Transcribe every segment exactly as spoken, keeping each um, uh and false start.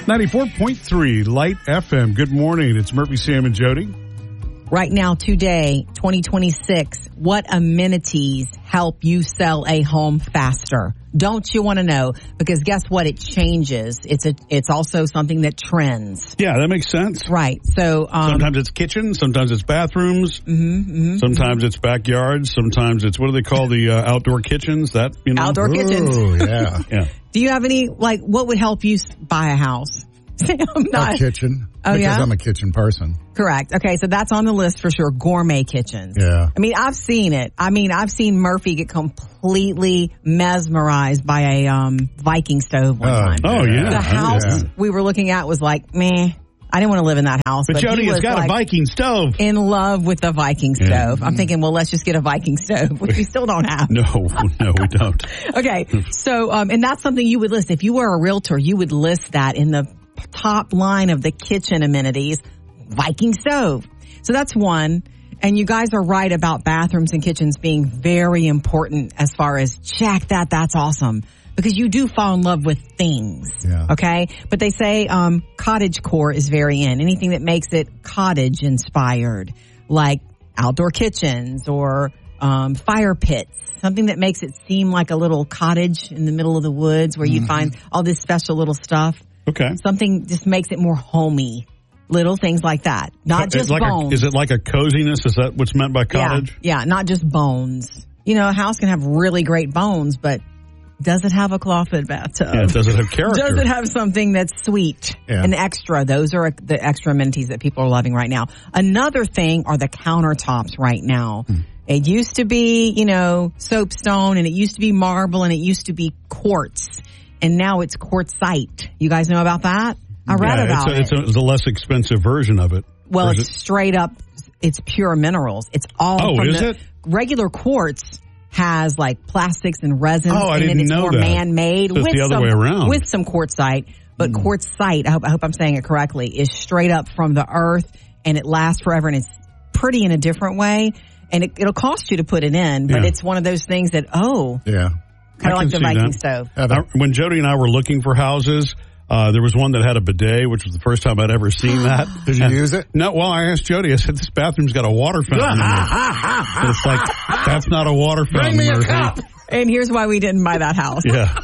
ninety-four point three Light F M. Good morning. It's Murphy, Sam, and Jody. Right now, today, twenty twenty-six, what amenities help you sell a home faster? Don't you want to know? Because guess what? It changes. It's a. It's also something that trends. Yeah, that makes sense. Right. So um, sometimes it's kitchen, sometimes it's bathrooms, mm-hmm, mm-hmm, sometimes mm-hmm. it's backyards, sometimes it's what do they call the uh, outdoor kitchens? That you know, outdoor Ooh, kitchens. Yeah, yeah. Do you have any like? What would help you buy a house? I'm not a kitchen. Oh, because yeah? I'm a kitchen person. Correct. Okay, so that's on the list for sure. Gourmet kitchens. Yeah. I mean, I've seen it. I mean, I've seen Murphy get completely mesmerized by a um, Viking stove one uh, time. Oh, yeah. The house oh, yeah. we were looking at was like, meh. I didn't want to live in that house. But, but Jody he has was got like a Viking stove. in love with the Viking stove. Yeah. I'm thinking, well, let's just get a Viking stove, which we still don't have. No, no, we don't. Okay, so, um, and that's something you would list. If you were a realtor, you would list that in the top line of the kitchen amenities, Viking stove. So that's one. And you guys are right about bathrooms and kitchens being very important as far as check that, that's awesome. Because you do fall in love with things. Yeah. Okay? But they say um cottage core is very in. Anything that makes it cottage inspired, like outdoor kitchens or um fire pits. Something that makes it seem like a little cottage in the middle of the woods where you mm-hmm. find all this special little stuff. Okay. Something just makes it more homey. Little things like that. Not just like bones. A, is it like a coziness? Is that what's meant by cottage? Yeah, yeah, not just bones. You know, a house can have really great bones, but does it have a clawfoot bathtub? Yeah, does it have character? Does it have something that's sweet yeah. and extra? Those are the extra amenities that people are loving right now. Another thing are the countertops right now. Hmm. It used to be, you know, soapstone, and it used to be marble, and it used to be quartz. And now it's quartzite. You guys know about that? I read yeah, about it's a, it. It's a, it's a less expensive version of it. Well, it's it? straight up, it's pure minerals. It's all Oh, from is the, it? Regular quartz has like plastics and resins oh, I in didn't it. It's know more that. man-made. So it's with the other some, way around. With some quartzite. But mm. quartzite, I hope, I hope I'm saying it correctly, is straight up from the earth, and it lasts forever, and it's pretty in a different way. And it, it'll cost you to put it in, but yeah. it's one of those things that, oh, yeah, kind of like the Viking that. stove. I, when Jody and I were looking for houses, uh, there was one that had a bidet, which was the first time I'd ever seen that. Did you and, use it? No, well, I asked Jody, I said, this bathroom's got a water fountain in it. It's like, that's not a water fountain. Bring me a Murphy. cup. And here's why we didn't buy that house. Yeah.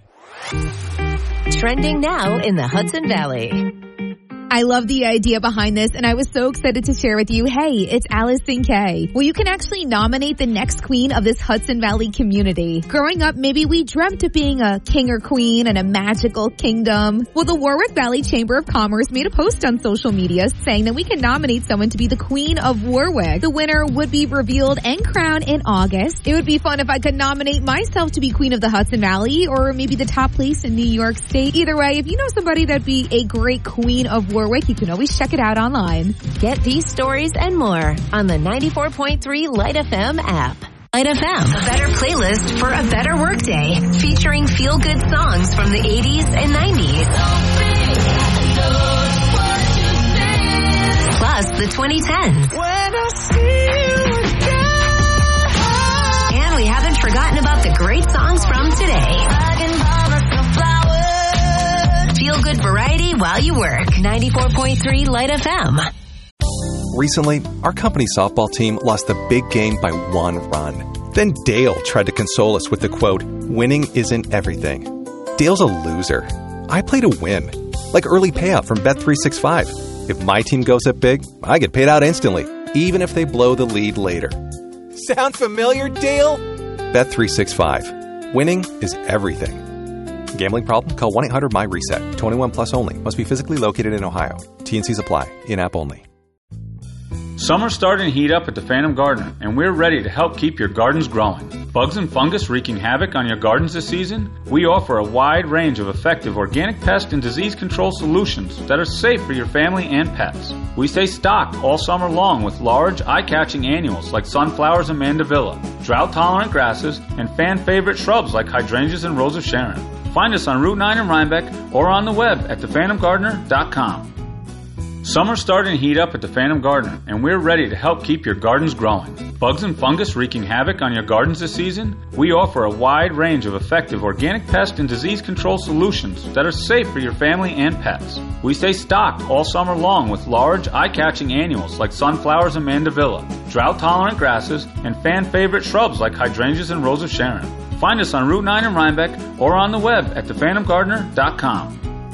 Trending now in the Hudson Valley. I love the idea behind this, and I was so excited to share with you, hey, it's Allison Kay. Well, you can actually nominate the next queen of this Hudson Valley community. Growing up, maybe we dreamt of being a king or queen in a magical kingdom. Well, the Warwick Valley Chamber of Commerce made a post on social media saying that we can nominate someone to be the queen of Warwick. The winner would be revealed and crowned in August. It would be fun if I could nominate myself to be queen of the Hudson Valley, or maybe the top place in New York State. Either way, if you know somebody that'd be a great queen of Warwick, Warwick, you can always check it out online. Get these stories and more on the ninety-four point three Light F M app. Light F M, a better playlist for a better workday, featuring feel-good songs from the eighties and nineties. Plus the twenty tens. When I see you again. And we haven't forgotten about the great songs from today. Feel good variety while you work. ninety-four point three Light F M. Recently, our company softball team lost the big game by one run. Then Dale tried to console us with the quote, winning isn't everything. Dale's a loser. I play to win. Like early payout from Bet three sixty-five. If my team goes up big, I get paid out instantly, even if they blow the lead later. Sound familiar, Dale? Bet three sixty-five. Winning is everything. Gambling problem? Call one eight hundred my reset. twenty-one plus only. Must be physically located in Ohio. T and Cs apply. In-app only. Summer's starting to heat up at the Phantom Gardener, and we're ready to help keep your gardens growing. Bugs and fungus wreaking havoc on your gardens this season? We offer a wide range of effective organic pest and disease control solutions that are safe for your family and pets. We stay stocked all summer long with large, eye-catching annuals like sunflowers and mandevilla, drought-tolerant grasses, and fan-favorite shrubs like hydrangeas and rose of Sharon. Find us on Route nine in Rhinebeck or on the web at the phantom gardener dot com. Summer's starting to heat up at the Phantom Gardener, and we're ready to help keep your gardens growing. Bugs and fungus wreaking havoc on your gardens this season? We offer a wide range of effective organic pest and disease control solutions that are safe for your family and pets. We stay stocked all summer long with large, eye-catching annuals like sunflowers and mandevilla, drought-tolerant grasses, and fan-favorite shrubs like hydrangeas and rose of Sharon. Find us on Route nine in Rhinebeck or on the web at the phantom gardener dot com.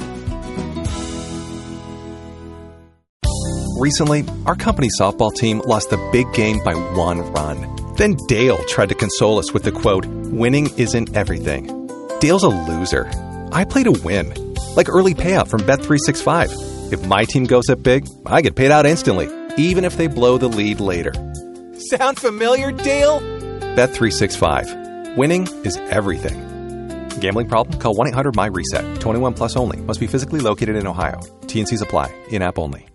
Recently, our company softball team lost the big game by one run. Then Dale tried to console us with the quote, "Winning isn't everything." Dale's a loser. I play to win. Like early payout from Bet three sixty-five. If my team goes up big, I get paid out instantly, even if they blow the lead later. Sound familiar, Dale? Bet three sixty-five. Winning is everything. Gambling problem? Call one eight hundred M Y RESET. twenty-one plus only. Must be physically located in Ohio. T and C's apply. In-app only.